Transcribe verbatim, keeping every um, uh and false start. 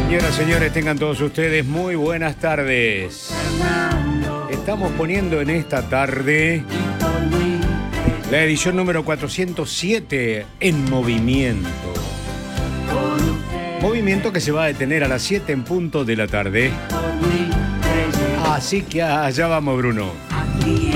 Señoras, señores, tengan todos ustedes muy buenas tardes. Estamos poniendo en esta tarde la edición número cuatrocientos siete en movimiento. Movimiento que se va a detener a las siete en punto de la tarde. Así que allá vamos, Bruno.